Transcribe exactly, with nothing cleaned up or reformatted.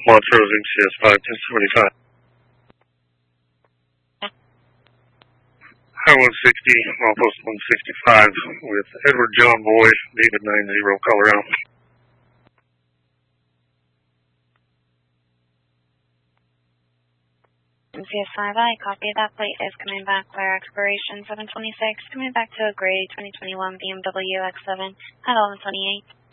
Montrose N C S five ten seventy-five. Highway sixty, milepost one sixty-five with Edward John Boy, David nine zero, Colorado. N C S five I, copy. That plate is coming back clear expiration seven twenty-six, coming back to a gray twenty twenty-one B M W X seven at eleven twenty-eight.